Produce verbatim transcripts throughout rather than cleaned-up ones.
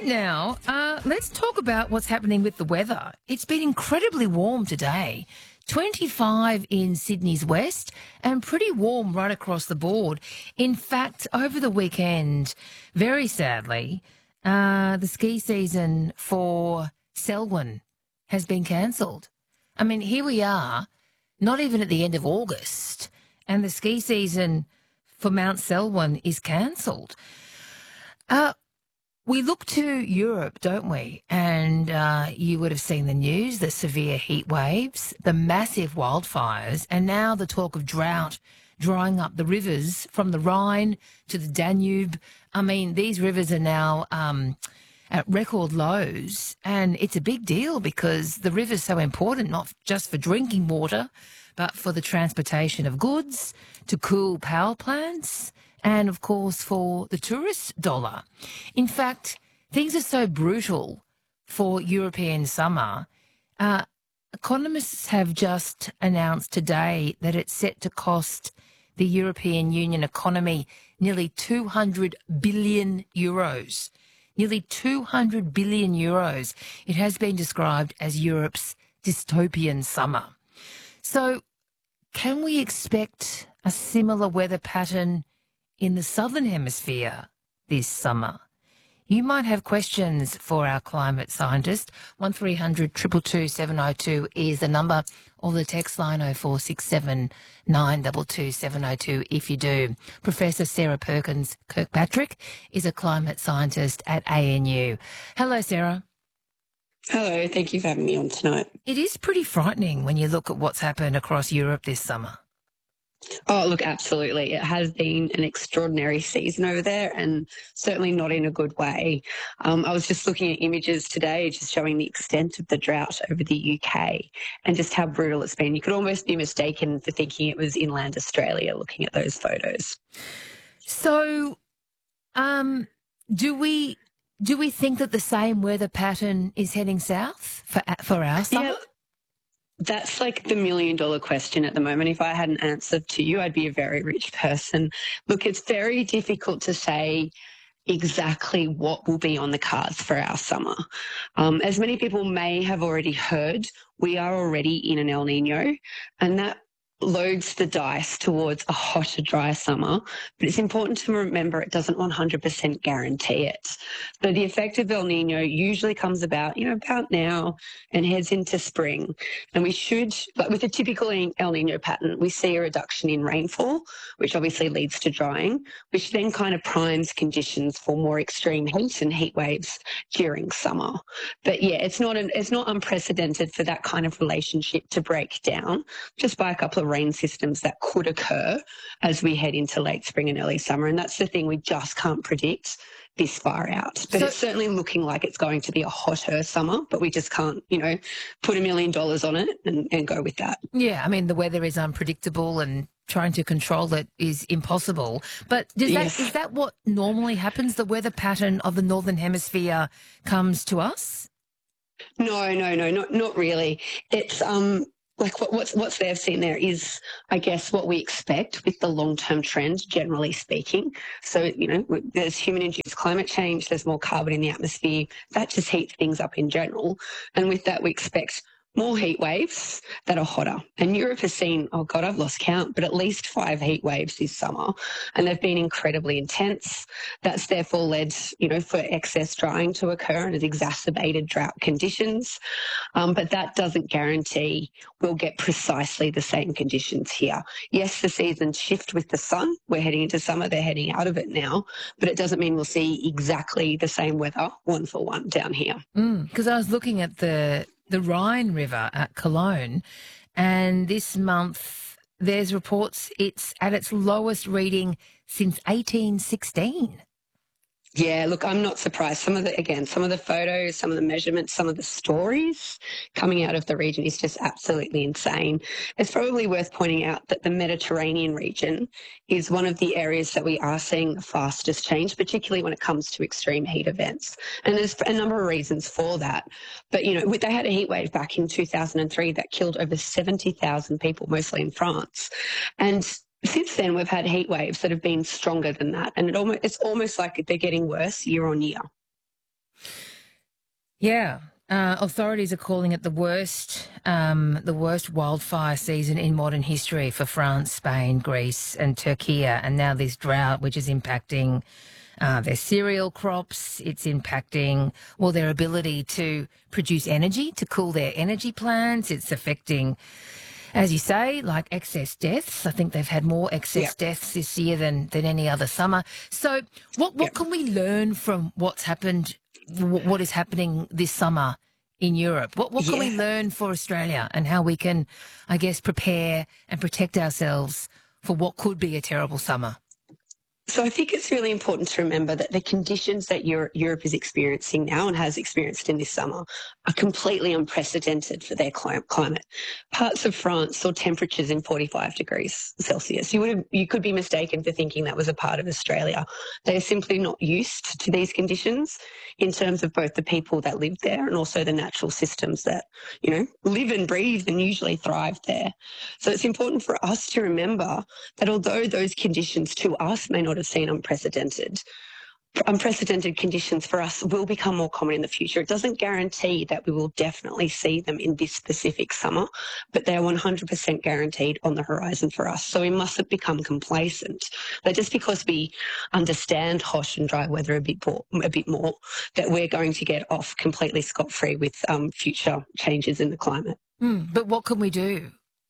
right now, uh, let's talk about what's happening with the weather. It's been incredibly warm today. twenty-five in Sydney's west and pretty warm right across the board. In fact, over the weekend, very sadly, uh, the ski season for Selwyn has been cancelled. I mean, here we are, not even at the end of August, and the ski season for Mount Selwyn is cancelled. Uh, we look to Europe, don't we? And uh, you would have seen the news, the severe heat waves, the massive wildfires, and now the talk of drought drying up the rivers from the Rhine to the Danube. I mean, these rivers are now um, at record lows, and it's a big deal because the river's so important, not just for drinking water, but for the transportation of goods, to cool power plants, and, of course, for the tourist dollar. In fact, things are so brutal for European summer. Uh, economists have just announced today that it's set to cost the European Union economy nearly two hundred billion euros. Nearly two hundred billion euros. It has been described as Europe's dystopian summer. So can we expect a similar weather pattern in the Southern Hemisphere this summer? You might have questions for our climate scientist. one three hundred two two two seven oh two is the number, or the text line oh four six seven nine two two seven oh two if you do. Professor Sarah Perkins Kirkpatrick is a climate scientist at A N U. Hello, Sarah. Hello, thank you for having me on tonight. It is pretty frightening when you look at what's happened across Europe this summer. Oh, look, absolutely. It has been an extraordinary season over there, and certainly not in a good way. Um, I was just looking at images today just showing the extent of the drought over the U K and just how brutal it's been. You could almost be mistaken for thinking it was inland Australia looking at those photos. So um, do we do we think that the same weather pattern is heading south for, for our summer? Yeah. That's like the million dollar question at the moment. If I had an answer to you, I'd be a very rich person. Look, it's very difficult to say exactly what will be on the cards for our summer. Um, as many people may have already heard, we are already in an El Nino, and that loads the dice towards a hotter, dry summer. But it's important to remember it doesn't one hundred percent guarantee it. So the effect of El Nino usually comes about, you know, about now and heads into spring. And we should, like with a typical El Nino pattern, we see a reduction in rainfall, which obviously leads to drying, which then kind of primes conditions for more extreme heat and heat waves during summer. But yeah, it's not an, it's not unprecedented for that kind of relationship to break down just by a couple of rain systems that could occur as we head into late spring and early summer. And that's the thing, we just can't predict this far out. But so, it's certainly looking like it's going to be a hotter summer, but we just can't, you know, put a million dollars on it and, and go with that. Yeah, I mean, the weather is unpredictable and trying to control it is impossible. But does yes. that, is that what normally happens? The weather pattern of the Northern Hemisphere comes to us? No, no, no, not not really. It's um like what, what's what's they've seen there is, I guess, what we expect with the long-term trend, generally speaking. So, you know, there's human-induced climate change, there's more carbon in the atmosphere. That just heats things up in general. And with that, we expect more heat waves that are hotter. And Europe has seen, oh God, I've lost count, but at least five heat waves this summer. And they've been incredibly intense. That's therefore led, you know, for excess drying to occur and has exacerbated drought conditions. Um, but that doesn't guarantee we'll get precisely the same conditions here. Yes, the seasons shift with the sun. We're heading into summer, they're heading out of it now, but it doesn't mean we'll see exactly the same weather one for one down here. Because mm, I was looking at the the Rhine River at Cologne, and this month there's reports it's at its lowest reading since eighteen sixteen. Yeah, look, I'm not surprised. Some of the, again, some of the photos, some of the measurements, some of the stories coming out of the region is just absolutely insane. It's probably worth pointing out that the Mediterranean region is one of the areas that we are seeing the fastest change, particularly when it comes to extreme heat events. And there's a number of reasons for that. But, you know, they had a heat wave back in two thousand three that killed over seventy thousand people, mostly in France. And since then, we've had heat waves that have been stronger than that, and it almost, it's almost like they're getting worse year on year. Yeah. Uh, authorities are calling it the worst, um, the worst wildfire season in modern history for France, Spain, Greece, and Turkey. And now this drought, which is impacting uh, their cereal crops, it's impacting well their ability to produce energy, to cool their energy plants. It's affecting, as you say, like excess deaths. I think they've had more excess Yeah. deaths this year than than any other summer. So, what what Yeah. can we learn from what's happened? w- What is happening this summer in Europe? What what can we Yeah. learn for Australia and how we can, I guess, prepare and protect ourselves for what could be a terrible summer? So I think it's really important to remember that the conditions that Europe, Europe is experiencing now and has experienced in this summer are completely unprecedented for their cli- climate. Parts of France saw temperatures in forty-five degrees Celsius. You would have, you could be mistaken for thinking that was a part of Australia. They are simply not used to these conditions in terms of both the people that live there and also the natural systems that, you know, live and breathe and usually thrive there. So it's important for us to remember that although those conditions to us may not have seemed unprecedented, unprecedented conditions for us will become more common in the future. It doesn't guarantee that we will definitely see them in this specific summer, but they are one hundred percent guaranteed on the horizon for us. So we mustn't become complacent that just because we understand harsh and dry weather a bit more, a bit more that we're going to get off completely scot-free with um, future changes in the climate. Mm, but what can we do?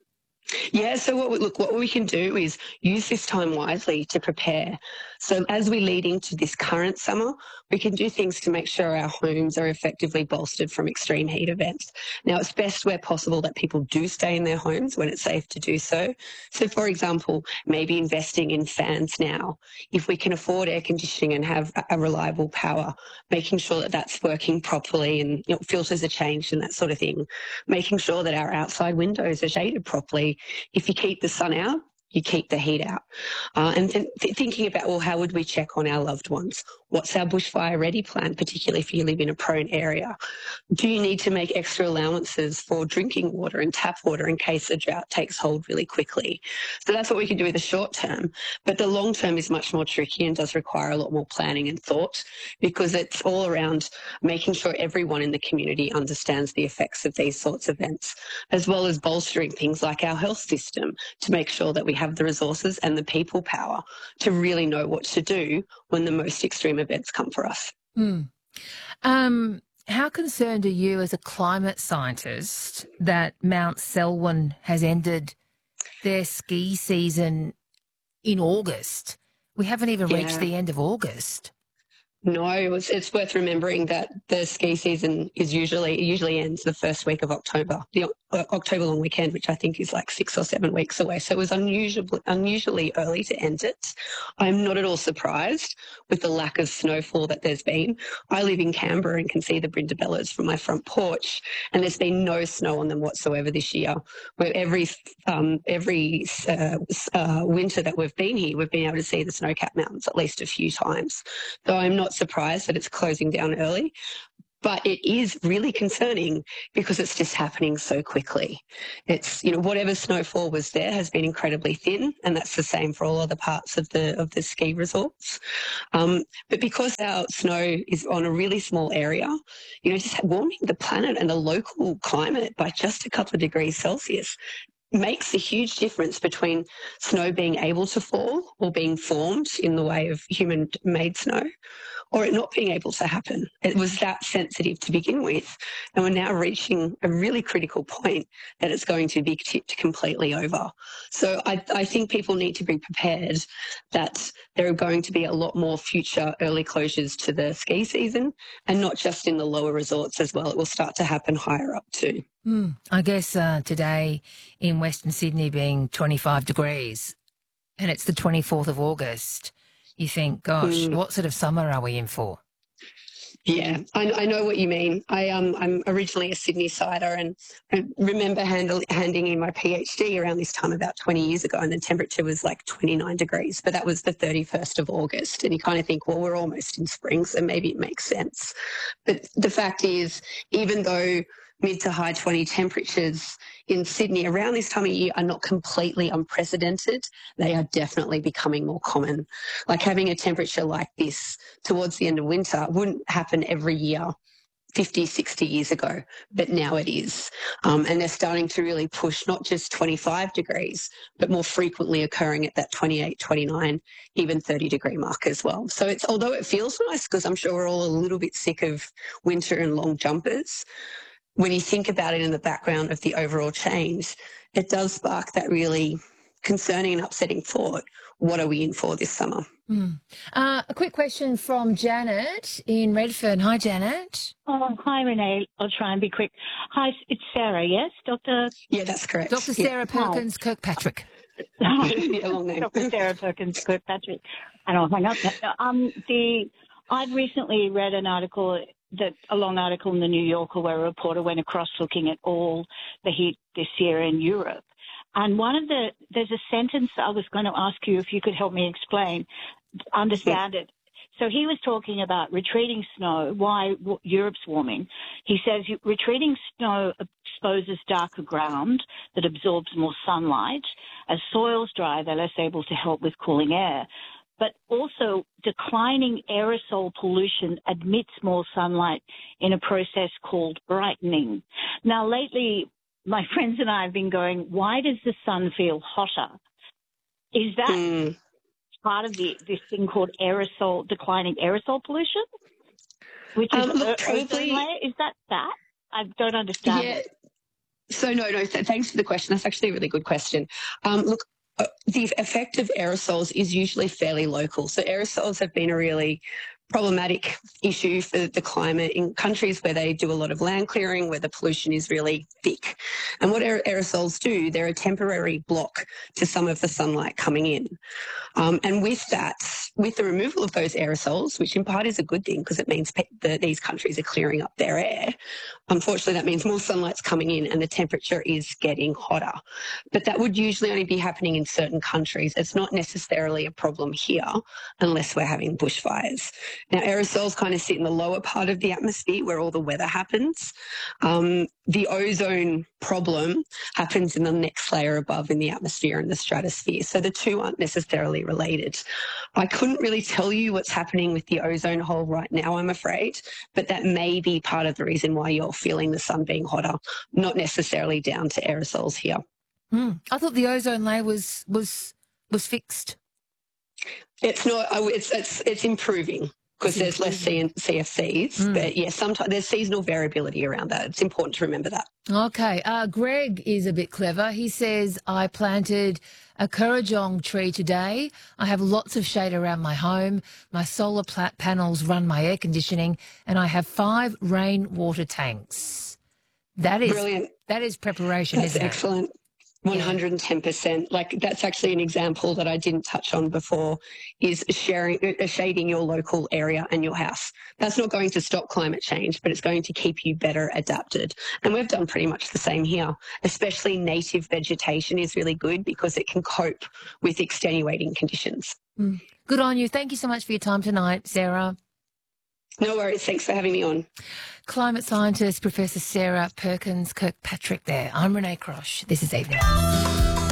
Yeah, so what we, look, what we can do is use this time wisely to prepare. So as we lead into this current summer, we can do things to make sure our homes are effectively bolstered from extreme heat events. Now, it's best where possible that people do stay in their homes when it's safe to do so. So, for example, maybe investing in fans now. If we can afford air conditioning and have a reliable power, making sure that that's working properly and, you know, filters are changed and that sort of thing. Making sure that our outside windows are shaded properly. If you keep the sun out, you keep the heat out. Uh, and then th- thinking about, well, how would we check on our loved ones? What's our bushfire ready plan, particularly if you live in a prone area? Do you need to make extra allowances for drinking water and tap water in case the drought takes hold really quickly? So that's what we can do in the short term. But the long term is much more tricky and does require a lot more planning and thought because it's all around making sure everyone in the community understands the effects of these sorts of events, as well as bolstering things like our health system to make sure that we have the resources and the people power to really know what to do when the most extreme events come for us. Mm. Um, how concerned are you as a climate scientist that Mount Selwyn has ended their ski season in August? We haven't even reached Yeah. the end of August. No, it was, it's worth remembering that the ski season is usually it usually ends the first week of October, the uh, October long weekend, which I think is like six or seven weeks away. So it was unusual, unusually early to end it. I'm not at all surprised with the lack of snowfall that there's been. I live in Canberra and can see the Brindabellas from my front porch, and there's been no snow on them whatsoever this year. Where every um, every uh, uh, winter that we've been here, we've been able to see the snow-capped mountains at least a few times. So I'm not surprised that it's closing down early, but it is really concerning because it's just happening so quickly. It's, you know, whatever snowfall was there has been incredibly thin, and that's the same for all other parts of the of the ski resorts. Um, but because our snow is on a really small area, you know, just warming the planet and the local climate by just a couple of degrees Celsius makes a huge difference between snow being able to fall or being formed in the way of human-made snow, or it not being able to happen. It was that sensitive to begin with, and we're now reaching a really critical point that it's going to be tipped completely over. So I, I think people need to be prepared that there are going to be a lot more future early closures to the ski season, and not just in the lower resorts as well. It will start to happen higher up too. Mm, I guess uh, today in Western Sydney being twenty-five degrees and it's the twenty-fourth of August, you think, gosh, Mm. what sort of summer are we in for? Yeah, I, I know what you mean. I um I'm originally a Sydney sider, and I remember handle, handing in my PhD around this time about twenty years ago, and the temperature was like twenty-nine degrees, but that was the thirty-first of August, and you kind of think, well, we're almost in spring, so maybe it makes sense. But the fact is, even though mid to high twenty temperatures in Sydney around this time of year are not completely unprecedented. They are definitely becoming more common. Like having a temperature like this towards the end of winter wouldn't happen every year fifty, sixty years ago, but now it is. Um, and they're starting to really push not just twenty-five degrees, but more frequently occurring at that twenty-eight, twenty-nine, even thirty degree mark as well. So it's, although it feels nice, because I'm sure we're all a little bit sick of winter and long jumpers, when you think about it in the background of the overall change, it does spark that really concerning and upsetting thought. What are we in for this summer? Mm. Uh, a quick question from Janet in Redfern. Hi, Janet. Oh, hi, Renee. I'll try and be quick. Hi, it's Sarah, yes? Doctor Yeah, that's correct. Doctor Yeah. Sarah Perkins Kirkpatrick. Yeah, long name. Doctor Sarah Perkins Kirkpatrick. And I'll hang up. Um, the, I'd recently read an article, that a long article in the New Yorker where a reporter went across looking at all the heat this year in Europe. And one of the, there's a sentence I was going to ask you if you could help me explain, understand it. So he was talking about retreating snow, why Europe's warming. He says retreating snow exposes darker ground that absorbs more sunlight. As soils dry, they're less able to help with cooling air. But also declining aerosol pollution admits more sunlight in a process called brightening. Now, lately, my friends and I have been going, why does the sun feel hotter? Is that mm. part of the this thing called aerosol, declining aerosol pollution? Which is um, look, o- probably, ozone layer? Is that that? I don't understand. Yeah. So, no, no, th- thanks for the question. That's actually a really good question. Um, look, uh, the effect of aerosols is usually fairly local. So aerosols have been a really problematic issue for the climate in countries where they do a lot of land clearing, where the pollution is really thick. And what aer- aerosols do, they're a temporary block to some of the sunlight coming in. Um, and with that, with the removal of those aerosols, which in part is a good thing because it means pe- that these countries are clearing up their air, unfortunately that means more sunlight's coming in and the temperature is getting hotter. But that would usually only be happening in certain countries. It's not necessarily a problem here unless we're having bushfires. Now, aerosols kind of sit in the lower part of the atmosphere where all the weather happens. Um, the ozone problem happens in the next layer above in the atmosphere and the stratosphere. So the two aren't necessarily related. I couldn't really tell you what's happening with the ozone hole right now, I'm afraid, but that may be part of the reason why you're feeling the sun being hotter, not necessarily down to aerosols here. Mm. I thought the ozone layer was was was fixed. It's not. It's it's it's improving because there's less C F Cs. Mm. But yeah, sometimes there's seasonal variability around that. It's important to remember that. Okay. Uh, Greg is a bit clever. He says, I planted a Kurrajong tree today. I have lots of shade around my home. My solar pla- panels run my air conditioning, and I have five rainwater tanks. That is brilliant. That is preparation, That's isn't it? Excellent. one hundred ten percent. Like that's actually an example that I didn't touch on before is sharing, uh, shading your local area and your house. That's not going to stop climate change, but it's going to keep you better adapted. And we've done pretty much the same here, especially native vegetation is really good because it can cope with extenuating conditions. Mm. Good on you. Thank you so much for your time tonight, Sarah. No worries. Thanks for having me on. Climate scientist Professor Sarah Perkins Kirkpatrick there. I'm Renee Crosh. This is Evening.